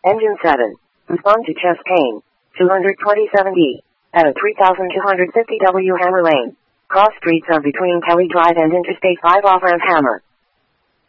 Engine 7. Respond to chest pain. 227D. At a 3250W Hammer Lane. Cross streets are between Kelly Drive and Interstate 5 off-ramp Hammer.